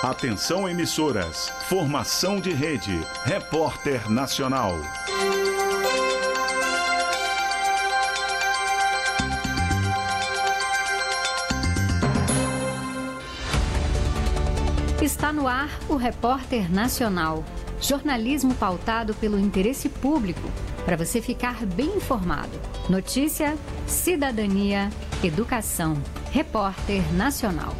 Atenção emissoras, formação de rede, Repórter Nacional. Está no ar o Repórter Nacional. Jornalismo pautado pelo interesse público, para você ficar bem informado. Notícia, cidadania, educação. Repórter Nacional.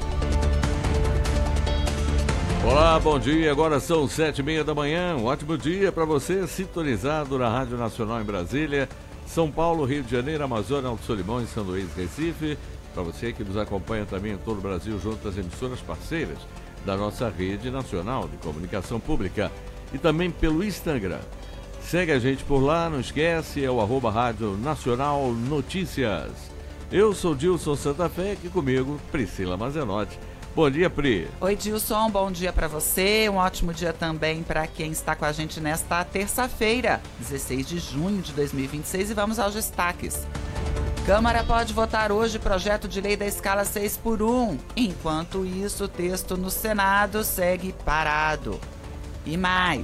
Olá, bom dia. Agora são 7h30 da manhã. Um ótimo dia para você, sintonizado na Rádio Nacional em Brasília, São Paulo, Rio de Janeiro, Amazônia, Alto Solimões, São Luís, Recife. Para você que nos acompanha também em todo o Brasil, junto às emissoras parceiras da nossa rede nacional de comunicação pública e também pelo Instagram. Segue a gente por lá, não esquece, é o @Rádio Nacional Notícias. Eu sou Dilson Santa Fé, aqui comigo, Priscila Mazenotti. Bom dia, Pri. Oi, Dilson, bom dia para você, um ótimo dia também para quem está com a gente nesta terça-feira, 16 de junho de 2026, e vamos aos destaques. Câmara pode votar hoje projeto de lei da escala 6x1. Enquanto isso, o texto no Senado segue parado. E mais.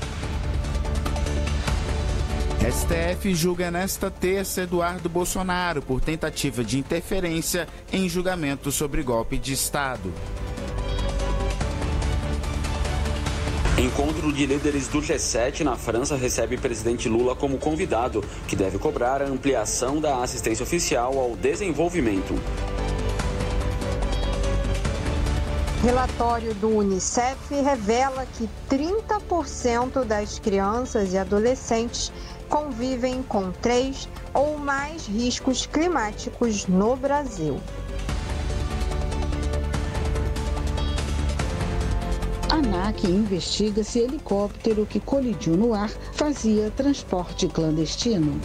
STF julga nesta terça Eduardo Bolsonaro por tentativa de interferência em julgamento sobre golpe de Estado. Encontro de líderes do G7 na França recebe presidente Lula como convidado, que deve cobrar a ampliação da assistência oficial ao desenvolvimento. Relatório do Unicef revela que 30% das crianças e adolescentes convivem com 3 ou mais riscos climáticos no Brasil. A ANAC investiga se helicóptero que colidiu no ar fazia transporte clandestino.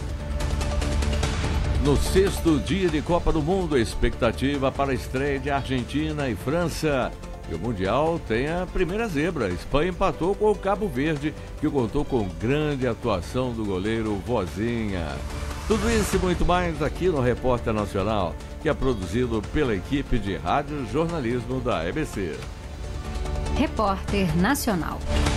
No 6º dia de Copa do Mundo, a expectativa para a estreia de Argentina e França. E o Mundial tem a primeira zebra. A Espanha empatou com o Cabo Verde, que contou com grande atuação do goleiro Vozinha. Tudo isso e muito mais aqui no Repórter Nacional, que é produzido pela equipe de rádio jornalismo da EBC. Repórter Nacional.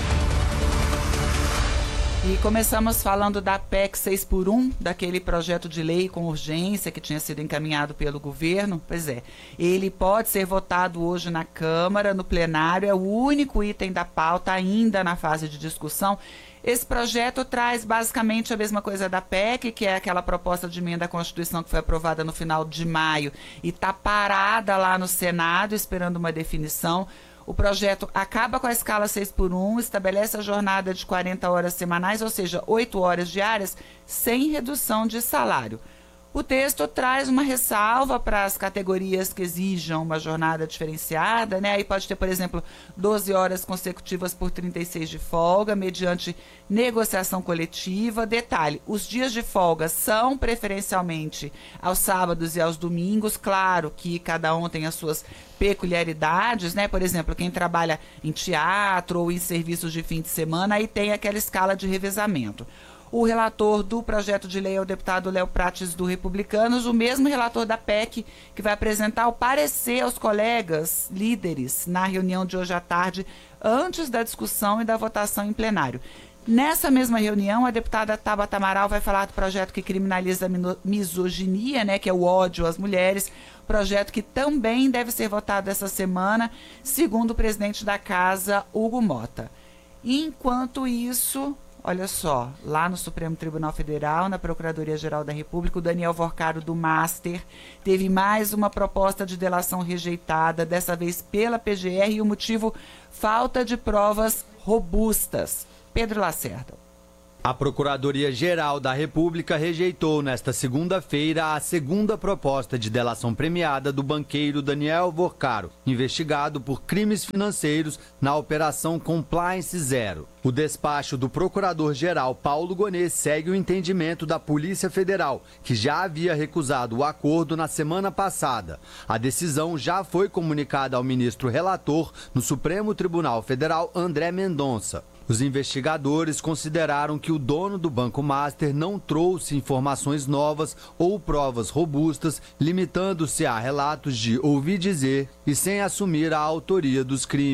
E começamos falando da PEC 6x1, daquele projeto de lei com urgência que tinha sido encaminhado pelo governo. Pois é, ele pode ser votado hoje na Câmara, no plenário, é o único item da pauta ainda na fase de discussão. Esse projeto traz basicamente a mesma coisa da PEC, que é aquela proposta de emenda à Constituição que foi aprovada no final de maio e está parada lá no Senado esperando uma definição. O projeto acaba com a escala 6x1, estabelece a jornada de 40 horas semanais, ou seja, 8 horas diárias, sem redução de salário. O texto traz uma ressalva para as categorias que exijam uma jornada diferenciada, né? Aí pode ter, por exemplo, 12 horas consecutivas por 36 de folga, mediante negociação coletiva. Detalhe, os dias de folga são preferencialmente aos sábados e aos domingos, claro que cada um tem as suas peculiaridades, né? Por exemplo, quem trabalha em teatro ou em serviços de fim de semana, aí tem aquela escala de revezamento. O relator do projeto de lei é o deputado Léo Prates, do Republicanos, o mesmo relator da PEC, que vai apresentar o parecer aos colegas líderes na reunião de hoje à tarde, antes da discussão e da votação em plenário. Nessa mesma reunião, a deputada Tabata Amaral vai falar do projeto que criminaliza a misoginia, né, que é o ódio às mulheres, projeto que também deve ser votado essa semana, segundo o presidente da Casa, Hugo Mota. Enquanto isso, olha só, lá no Supremo Tribunal Federal, na Procuradoria-Geral da República, o Daniel Vorcaro, do Master, teve mais uma proposta de delação rejeitada, dessa vez pela PGR, e o motivo, falta de provas robustas. Pedro Lacerda. A Procuradoria-Geral da República rejeitou nesta segunda-feira a segunda proposta de delação premiada do banqueiro Daniel Vorcaro, investigado por crimes financeiros na Operação Compliance Zero. O despacho do Procurador-Geral Paulo Gonet segue o entendimento da Polícia Federal, que já havia recusado o acordo na semana passada. A decisão já foi comunicada ao ministro relator no Supremo Tribunal Federal, André Mendonça. Os investigadores consideraram que o dono do Banco Master não trouxe informações novas ou provas robustas, limitando-se a relatos de ouvir dizer e sem assumir a autoria dos crimes.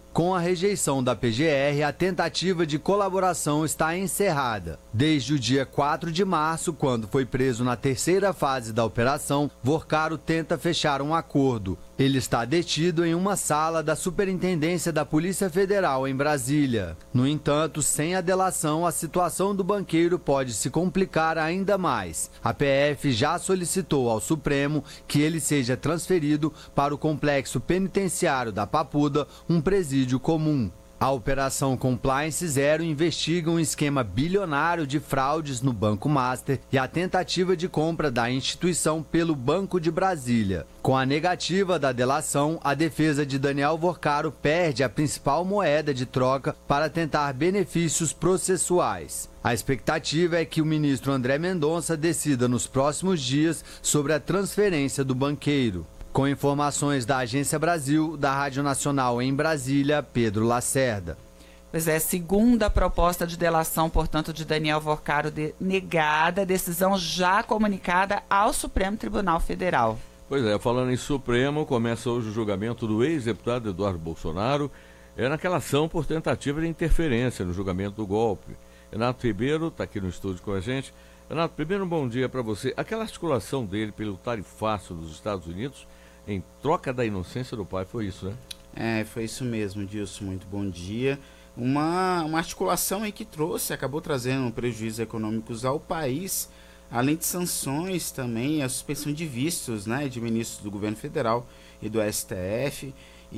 Com a rejeição da PGR, a tentativa de colaboração está encerrada. Desde o dia 4 de março, quando foi preso na terceira fase da operação, Vorcaro tenta fechar um acordo. Ele está detido em uma sala da Superintendência da Polícia Federal em Brasília. No entanto, sem a delação, a situação do banqueiro pode se complicar ainda mais. A PF já solicitou ao Supremo que ele seja transferido para o complexo penitenciário da Papuda, um presídio comum. A Operação Compliance Zero investiga um esquema bilionário de fraudes no Banco Master e a tentativa de compra da instituição pelo Banco de Brasília. Com a negativa da delação, a defesa de Daniel Vorcaro perde a principal moeda de troca para tentar benefícios processuais. A expectativa é que o ministro André Mendonça decida nos próximos dias sobre a transferência do banqueiro. Com informações da Agência Brasil, da Rádio Nacional em Brasília, Pedro Lacerda. Pois é, segunda proposta de delação, portanto, de Daniel Vorcaro negada, decisão já comunicada ao Supremo Tribunal Federal. Pois é, falando em Supremo, começa hoje o julgamento do ex-deputado Eduardo Bolsonaro, naquela ação por tentativa de interferência no julgamento do golpe. Renato Ribeiro está aqui no estúdio com a gente. Renato, primeiro um bom dia para você. Aquela articulação dele pelo tarifaço dos Estados Unidos em troca da inocência do pai, foi isso, né? Foi isso mesmo, Dilson, muito bom dia. Uma articulação aí que acabou trazendo prejuízos econômicos ao país, além de sanções também, a suspensão de vistos, né, de ministros do governo federal e do STF.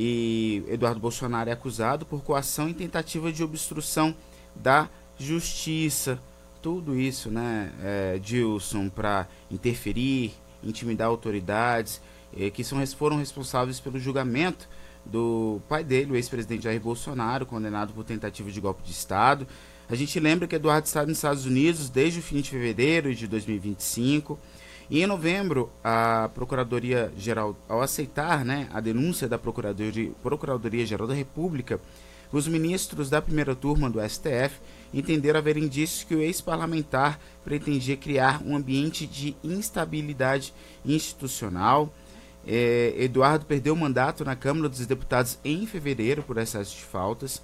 E Eduardo Bolsonaro é acusado por coação e tentativa de obstrução da justiça. Tudo isso, né, Dilson, para interferir, intimidar autoridades, que foram responsáveis pelo julgamento do pai dele, o ex-presidente Jair Bolsonaro, condenado por tentativa de golpe de Estado. A gente lembra que Eduardo está nos Estados Unidos desde o fim de fevereiro de 2025. E em novembro, a Procuradoria-Geral, ao aceitar, né, a denúncia da Procuradoria-Geral da República, os ministros da primeira turma do STF entenderam haver indícios que o ex-parlamentar pretendia criar um ambiente de instabilidade institucional. Eduardo perdeu o mandato na Câmara dos Deputados em fevereiro por excesso de faltas.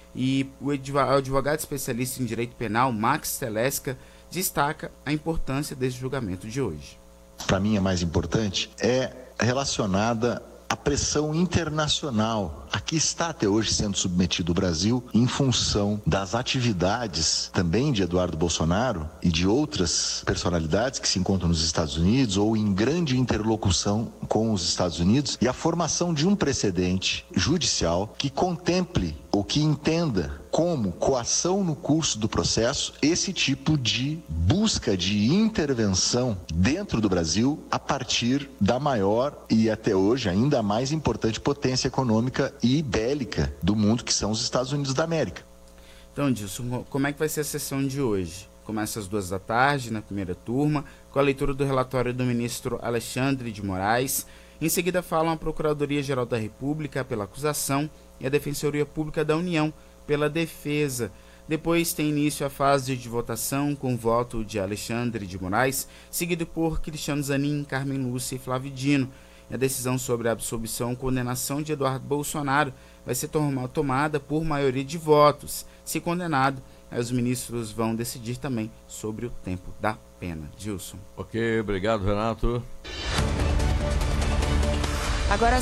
E o advogado especialista em direito penal, Max Telesca, destaca a importância desse julgamento de hoje. Para mim, a mais importante é relacionada à pressão internacional a que está até hoje sendo submetido o Brasil em função das atividades também de Eduardo Bolsonaro e de outras personalidades que se encontram nos Estados Unidos ou em grande interlocução com os Estados Unidos, e a formação de um precedente judicial que contemple ou que entenda como coação no curso do processo esse tipo de busca de intervenção dentro do Brasil a partir da maior e até hoje ainda mais importante potência econômica e bélica do mundo, que são os Estados Unidos da América. Então, Dilson, como é que vai ser a sessão de hoje? Começa às 14h, na primeira turma, com a leitura do relatório do ministro Alexandre de Moraes. Em seguida falam a Procuradoria-Geral da República pela acusação e a Defensoria Pública da União pela defesa. Depois tem início a fase de votação com o voto de Alexandre de Moraes, seguido por Cristiano Zanin, Carmen Lúcia e Flávio Dino. A decisão sobre a absolvição ou condenação de Eduardo Bolsonaro vai ser tomada por maioria de votos. Se condenado, os ministros vão decidir também sobre o tempo da pena. Dilson. Ok, obrigado, Renato. Agora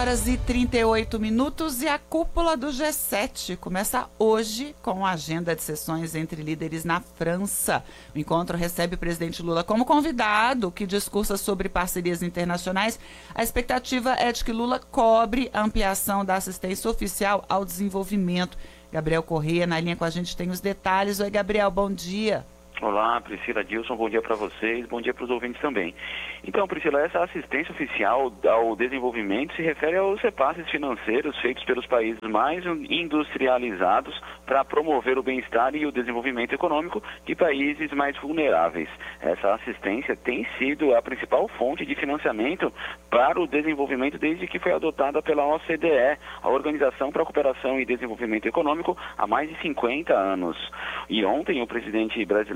7h38 e a cúpula do G7 começa hoje com a agenda de sessões entre líderes na França. O encontro recebe o presidente Lula como convidado, que discursa sobre parcerias internacionais. A expectativa é de que Lula cobre a ampliação da assistência oficial ao desenvolvimento. Gabriel Corrêa na linha com a gente tem os detalhes. Oi, Gabriel, bom dia. Olá, Priscila, Dilson, bom dia para vocês, bom dia para os ouvintes também. Então, Priscila, essa assistência oficial ao desenvolvimento se refere aos repasses financeiros feitos pelos países mais industrializados para promover o bem-estar e o desenvolvimento econômico de países mais vulneráveis. Essa assistência tem sido a principal fonte de financiamento para o desenvolvimento desde que foi adotada pela OCDE, a Organização para a Cooperação e Desenvolvimento Econômico, há mais de 50 anos. E ontem o presidente brasileiro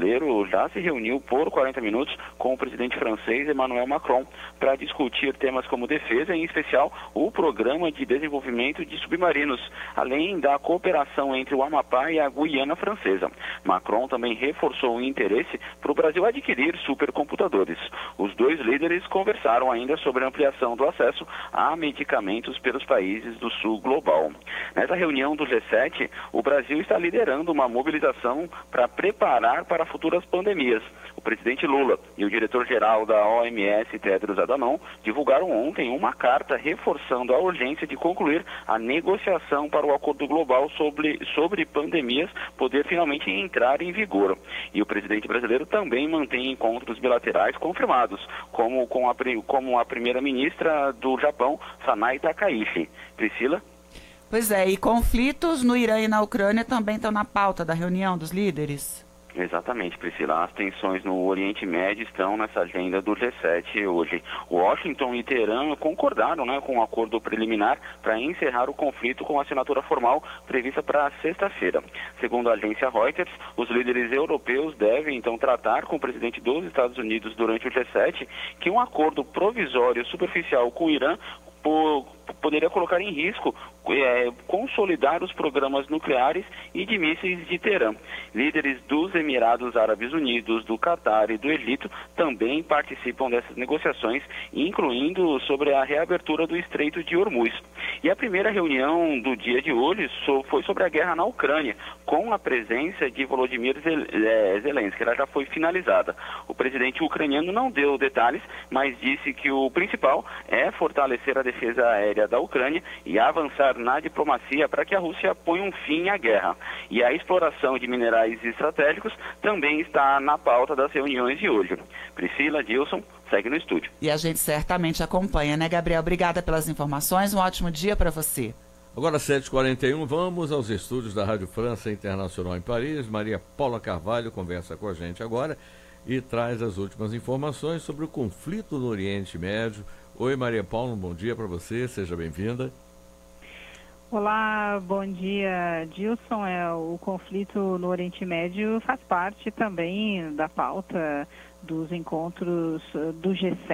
brasileiro já se reuniu por 40 minutos com o presidente francês Emmanuel Macron para discutir temas como defesa, em especial o programa de desenvolvimento de submarinos, além da cooperação entre o Amapá e a Guiana Francesa. Macron também reforçou o interesse para o Brasil adquirir supercomputadores. Os dois líderes conversaram ainda sobre a ampliação do acesso a medicamentos pelos países do sul global. Nessa reunião do G7, o Brasil está liderando uma mobilização para preparar para futuras pandemias. O presidente Lula e o diretor-geral da OMS, Tedros Adhanom, divulgaram ontem uma carta reforçando a urgência de concluir a negociação para o acordo global sobre pandemias poder finalmente entrar em vigor. E o presidente brasileiro também mantém encontros bilaterais confirmados, como a primeira-ministra do Japão, Sanai Takaichi. Priscila? Pois é, e conflitos no Irã e na Ucrânia também estão na pauta da reunião dos líderes? Exatamente, Priscila. As tensões no Oriente Médio estão nessa agenda do G7 hoje. Washington e Teherã concordaram, com um acordo preliminar para encerrar o conflito com a assinatura formal prevista para sexta-feira. Segundo a agência Reuters, os líderes europeus devem, então, tratar com o presidente dos Estados Unidos durante o G7 que um acordo provisório superficial com o Irã poderia colocar em risco consolidar os programas nucleares e de mísseis de Teherã. Líderes dos Emirados Árabes Unidos, do Catar e do Egito também participam dessas negociações, incluindo sobre a reabertura do Estreito de Hormuz. E a primeira reunião do dia de hoje foi sobre a guerra na Ucrânia, com a presença de Volodymyr Zelensky. Ela já foi finalizada. O presidente ucraniano não deu detalhes, mas disse que o principal é fortalecer a defesa aérea da Ucrânia e avançar na diplomacia para que a Rússia ponha um fim à guerra. E a exploração de minerais estratégicos também está na pauta das reuniões de hoje. Priscila, Dilson, segue no estúdio. E a gente certamente acompanha, né, Gabriel? Obrigada pelas informações, um ótimo dia para você. Agora 7h41, vamos aos estúdios da Rádio França Internacional em Paris. Maria Paula Carvalho conversa com a gente agora e traz as últimas informações sobre o conflito no Oriente Médio. Oi, Maria Paula, um bom dia para você, seja bem-vinda. Olá, bom dia, Dilson. O conflito no Oriente Médio faz parte também da pauta dos encontros do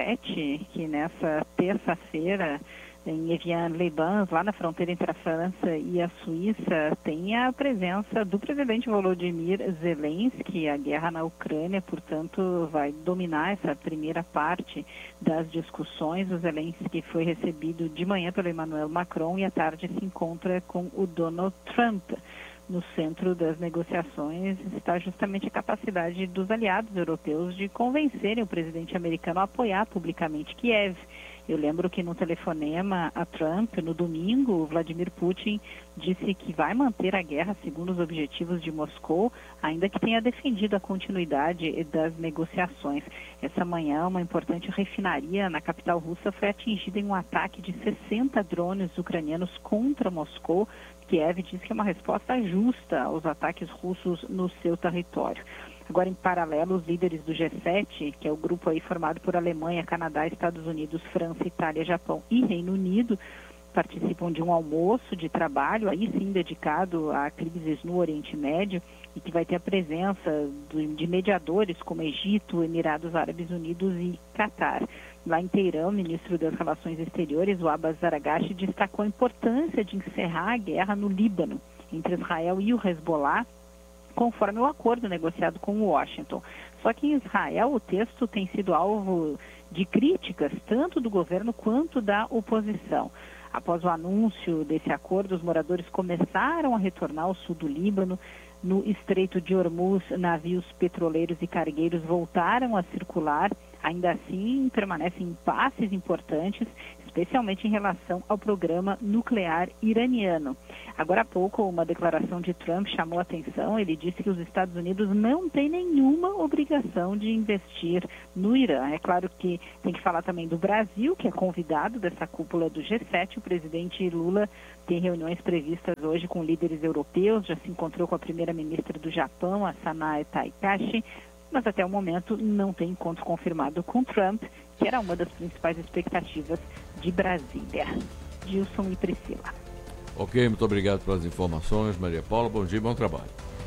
G7, que nessa terça-feira, em Evian-les-Bains, lá na fronteira entre a França e a Suíça, tem a presença do presidente Volodymyr Zelensky. A guerra na Ucrânia, portanto, vai dominar essa primeira parte das discussões. O Zelensky foi recebido de manhã pelo Emmanuel Macron e à tarde se encontra com o Donald Trump. No centro das negociações está justamente a capacidade dos aliados europeus de convencerem o presidente americano a apoiar publicamente Kiev. Eu lembro que no telefonema a Trump, no domingo, Vladimir Putin disse que vai manter a guerra segundo os objetivos de Moscou, ainda que tenha defendido a continuidade das negociações. Essa manhã, uma importante refinaria na capital russa foi atingida em um ataque de 60 drones ucranianos contra Moscou. Kiev diz que é uma resposta justa aos ataques russos no seu território. Agora, em paralelo, os líderes do G7, que é o grupo aí formado por Alemanha, Canadá, Estados Unidos, França, Itália, Japão e Reino Unido, participam de um almoço de trabalho, aí sim dedicado a crises no Oriente Médio, e que vai ter a presença de mediadores como Egito, Emirados Árabes Unidos e Catar. Lá em Teherã, o ministro das Relações Exteriores, o Abbas Zaragashi, destacou a importância de encerrar a guerra no Líbano, entre Israel e o Hezbollah, conforme o acordo negociado com Washington. Só que em Israel o texto tem sido alvo de críticas, tanto do governo quanto da oposição. Após o anúncio desse acordo, os moradores começaram a retornar ao sul do Líbano. No Estreito de Hormuz, navios petroleiros e cargueiros voltaram a circular. Ainda assim, permanecem impasses importantes, especialmente em relação ao programa nuclear iraniano. Agora há pouco, uma declaração de Trump chamou a atenção. Ele disse que os Estados Unidos não têm nenhuma obrigação de investir no Irã. É claro que tem que falar também do Brasil, que é convidado dessa cúpula do G7. O presidente Lula tem reuniões previstas hoje com líderes europeus, já se encontrou com a primeira-ministra do Japão, a Sanai Takaichi, mas até o momento não tem encontro confirmado com Trump, que era uma das principais expectativas de Brasília. Dilson e Priscila. Ok, muito obrigado pelas informações, Maria Paula. Bom dia e bom trabalho.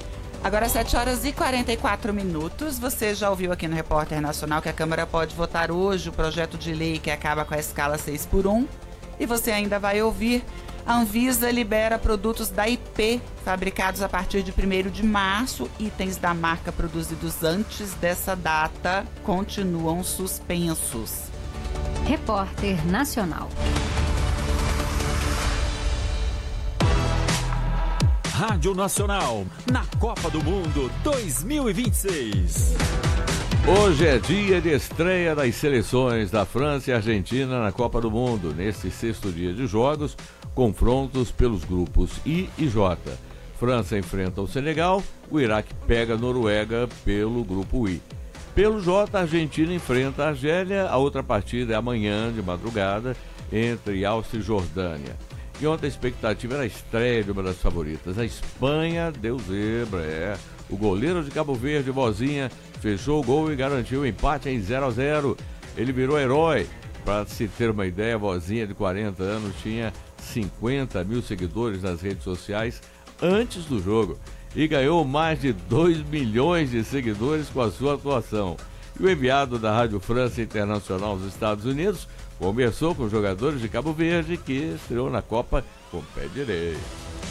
Agora, 7h44. Você já ouviu aqui no Repórter Nacional que a Câmara pode votar hoje o projeto de lei que acaba com a escala 6x1. E você ainda vai ouvir: a Anvisa libera produtos da IP fabricados a partir de 1º de março. Itens da marca produzidos antes dessa data continuam suspensos. Repórter Nacional. Rádio Nacional, na Copa do Mundo 2026. Hoje é dia de estreia das seleções da França e Argentina na Copa do Mundo. Neste 6º dia de jogos, confrontos pelos grupos I e J. França enfrenta o Senegal, o Iraque pega a Noruega pelo grupo I. Pelo J, a Argentina enfrenta a Argélia. A outra partida é amanhã, de madrugada, entre Áustria e Jordânia. E ontem a expectativa era a estreia de uma das favoritas. A Espanha deu zebra, O goleiro de Cabo Verde, Vozinha, fechou o gol e garantiu o empate em 0-0. Ele virou herói. Para se ter uma ideia, Vozinha, de 40 anos, tinha 50 mil seguidores nas redes sociais antes do jogo e ganhou mais de 2 milhões de seguidores com a sua atuação. E o enviado da Rádio França Internacional nos Estados Unidos conversou com os jogadores de Cabo Verde, que estreou na Copa com o pé direito.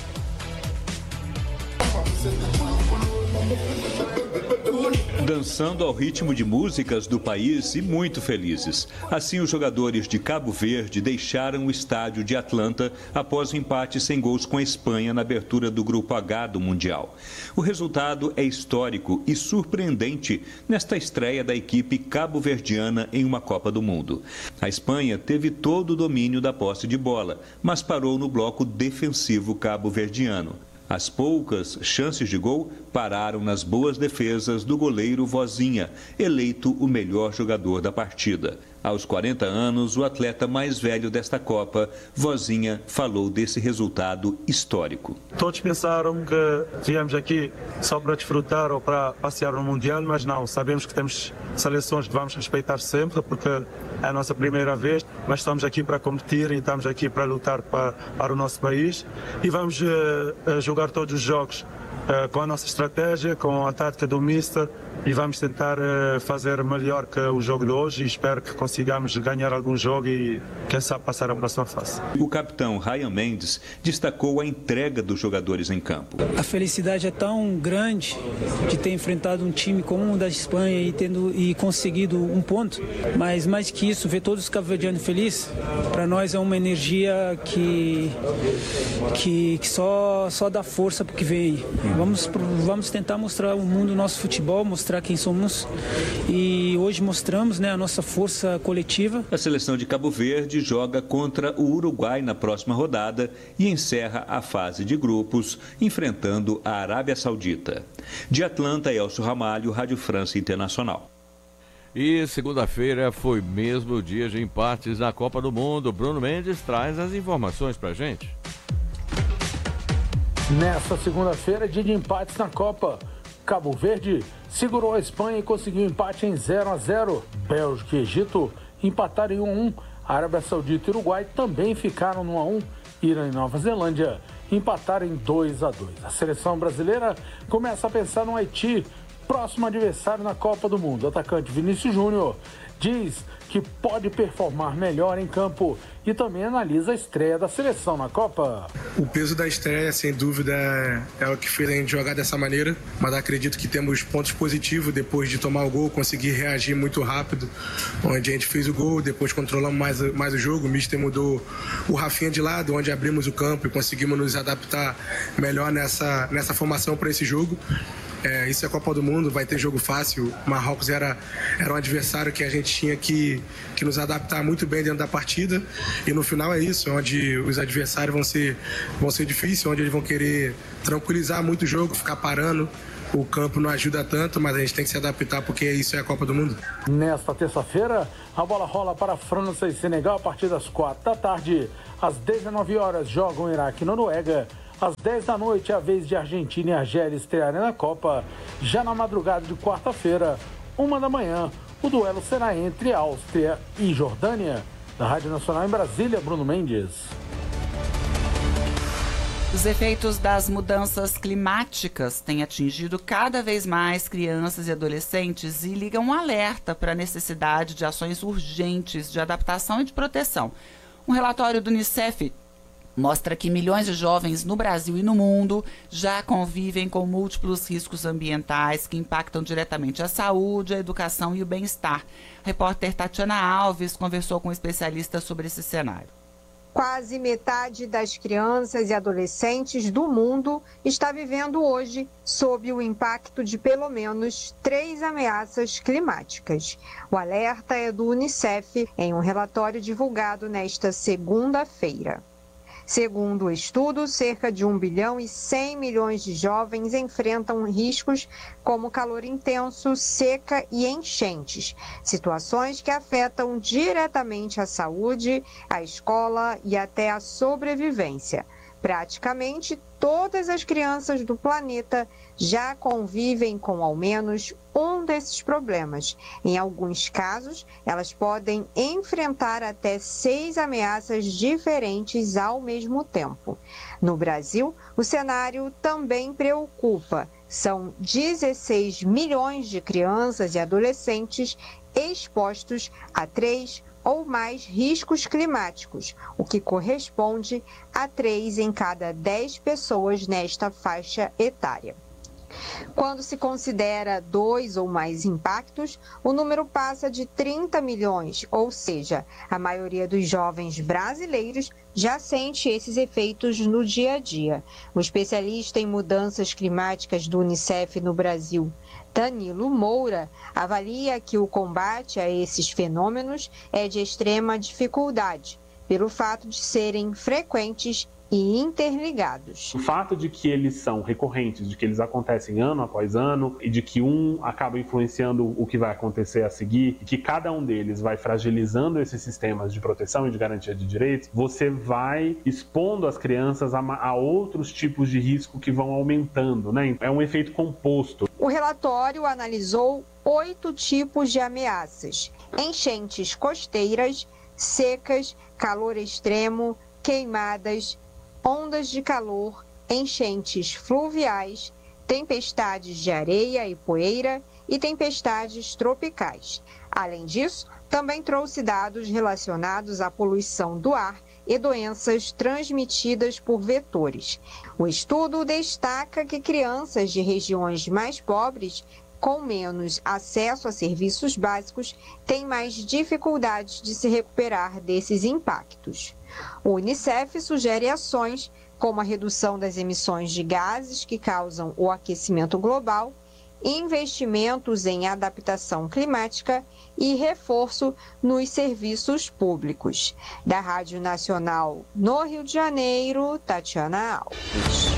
Dançando ao ritmo de músicas do país e muito felizes. Assim, os jogadores de Cabo Verde deixaram o estádio de Atlanta após o empate sem gols com a Espanha na abertura do Grupo H do Mundial. O resultado é histórico e surpreendente nesta estreia da equipe cabo-verdiana em uma Copa do Mundo. A Espanha teve todo o domínio da posse de bola, mas parou no bloco defensivo cabo-verdiano. As poucas chances de gol pararam nas boas defesas do goleiro Vozinha, eleito o melhor jogador da partida. Aos 40 anos, o atleta mais velho desta Copa, Vozinha, falou desse resultado histórico. Todos pensaram que viemos aqui só para desfrutar ou para passear no Mundial, mas não. Sabemos que temos seleções que vamos respeitar sempre, porque é a nossa primeira vez, mas estamos aqui para competir e estamos aqui para lutar para o nosso país. E vamos jogar todos os jogos com a nossa estratégia, com a tática do Mister, e vamos tentar fazer melhor que o jogo de hoje e espero que consigamos ganhar algum jogo e, quem sabe, passar a próxima fase. O capitão Ryan Mendes destacou a entrega dos jogadores em campo. A felicidade é tão grande de ter enfrentado um time como o da Espanha e conseguido um ponto, mas mais que isso, ver todos os cabo-verdianos felizes, para nós é uma energia que só dá força para o que vem aí. Vamos tentar mostrar ao mundo o nosso futebol, mostrar quem somos, e hoje mostramos, a nossa força coletiva. A seleção de Cabo Verde joga contra o Uruguai na próxima rodada e encerra a fase de grupos enfrentando a Arábia Saudita. De Atlanta, Elcio Ramalho, Rádio França Internacional. E segunda-feira foi mesmo o dia de empates na Copa do Mundo. Bruno Mendes traz as informações pra gente. Nesta segunda-feira, dia de empates na Copa. Cabo Verde segurou a Espanha e conseguiu empate em 0-0. Bélgica e Egito empataram em 1-1. Arábia Saudita e Uruguai também ficaram no 1-1. Irã e Nova Zelândia empataram em 2-2. A seleção brasileira começa a pensar no Haiti, próximo adversário na Copa do Mundo. O atacante Vinícius Júnior diz que pode performar melhor em campo e também analisa a estreia da seleção na Copa. O peso da estreia, sem dúvida, é o que fez a gente jogar dessa maneira, mas acredito que temos pontos positivos depois de tomar o gol, conseguir reagir muito rápido, onde a gente fez o gol, depois controlamos mais o jogo, o Mister mudou o Rafinha de lado, onde abrimos o campo e conseguimos nos adaptar melhor nessa formação para esse jogo. Isso é a Copa do Mundo, vai ter jogo fácil. Marrocos era um adversário que a gente tinha que nos adaptar muito bem dentro da partida, e no final é isso, onde os adversários vão ser difíceis, onde eles vão querer tranquilizar muito o jogo, ficar parando. O campo não ajuda tanto, mas a gente tem que se adaptar porque isso é a Copa do Mundo. Nesta terça-feira, a bola rola para França e Senegal a partir das 4h. Às 19 horas jogam Iraque e Noruega. Às 10 da noite é a vez de Argentina e Argélia estrearem na Copa. Já na madrugada de quarta-feira, 1 da manhã, o duelo será entre Áustria e Jordânia. Da Rádio Nacional em Brasília, Bruno Mendes. Os efeitos das mudanças climáticas têm atingido cada vez mais crianças e adolescentes e ligam um alerta para a necessidade de ações urgentes de adaptação e de proteção. Um relatório do Unicef mostra que milhões de jovens no Brasil e no mundo já convivem com múltiplos riscos ambientais que impactam diretamente a saúde, a educação e o bem-estar. A repórter Tatiana Alves conversou com um especialista sobre esse cenário. Quase metade das crianças e adolescentes do mundo está vivendo hoje sob o impacto de pelo menos 3 ameaças climáticas. O alerta é do Unicef em um relatório divulgado nesta segunda-feira. Segundo o estudo, cerca de 1 bilhão e 100 milhões de jovens enfrentam riscos como calor intenso, seca e enchentes, situações que afetam diretamente a saúde, a escola e até a sobrevivência. Praticamente todas as crianças do planeta já convivem com ao menos um desses problemas. Em alguns casos, elas podem enfrentar até 6 ameaças diferentes ao mesmo tempo. No Brasil, o cenário também preocupa. São 16 milhões de crianças e adolescentes expostos a 3 ou mais riscos climáticos, o que corresponde a 3 em cada 10 pessoas nesta faixa etária. Quando se considera 2 ou mais impactos, o número passa de 30 milhões, ou seja, a maioria dos jovens brasileiros já sente esses efeitos no dia a dia. O especialista em mudanças climáticas do Unicef no Brasil, Danilo Moura, avalia que o combate a esses fenômenos é de extrema dificuldade, pelo fato de serem frequentes e interligados. O fato de que eles são recorrentes, de que eles acontecem ano após ano e de que um acaba influenciando o que vai acontecer a seguir e que cada um deles vai fragilizando esses sistemas de proteção e de garantia de direitos, você vai expondo as crianças a outros tipos de risco que vão aumentando, né? É um efeito composto. O relatório analisou 8 tipos de ameaças: enchentes costeiras, secas, calor extremo, queimadas, ondas de calor, enchentes fluviais, tempestades de areia e poeira e tempestades tropicais. Além disso, também trouxe dados relacionados à poluição do ar e doenças transmitidas por vetores. O estudo destaca que crianças de regiões mais pobres, com menos acesso a serviços básicos, têm mais dificuldades de se recuperar desses impactos. O Unicef sugere ações como a redução das emissões de gases que causam o aquecimento global, investimentos em adaptação climática e reforço nos serviços públicos. Da Rádio Nacional no Rio de Janeiro, Tatiana Alves.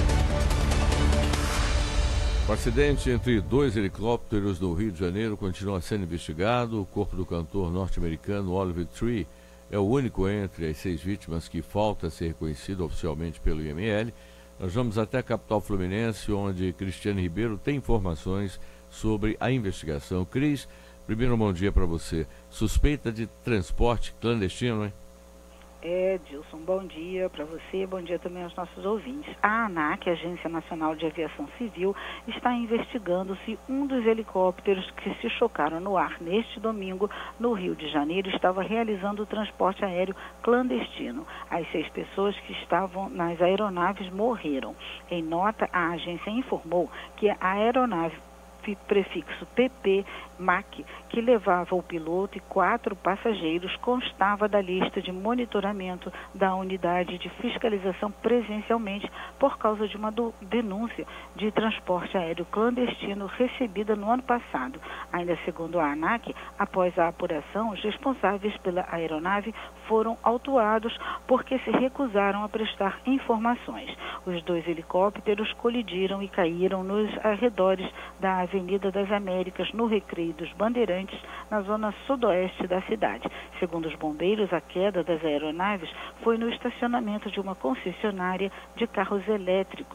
O acidente entre 2 helicópteros do Rio de Janeiro continua sendo investigado. O corpo do cantor norte-americano Oliver Tree é o único entre as 6 vítimas que falta ser reconhecido oficialmente pelo IML. Nós vamos até a capital fluminense, onde Cristiane Ribeiro tem informações sobre a investigação. Cris, primeiro bom dia para você. Suspeita de transporte clandestino, hein? Dilson, bom dia para você, bom dia também aos nossos ouvintes. A ANAC, Agência Nacional de Aviação Civil, está investigando se um dos helicópteros que se chocaram no ar neste domingo no Rio de Janeiro estava realizando o transporte aéreo clandestino. As 6 pessoas que estavam nas aeronaves morreram. Em nota, a agência informou que a aeronave prefixo PP MAC, que levava o piloto e 4 passageiros, constava da lista de monitoramento da unidade de fiscalização presencialmente por causa de uma denúncia de transporte aéreo clandestino recebida no ano passado. Ainda segundo a ANAC, após a apuração, os responsáveis pela aeronave foram autuados porque se recusaram a prestar informações. Os 2 helicópteros colidiram e caíram nos arredores da Avenida das Américas, no Recreio dos Bandeirantes, na zona sudoeste da cidade. Segundo os bombeiros, a queda das aeronaves foi no estacionamento de uma concessionária de carros elétricos.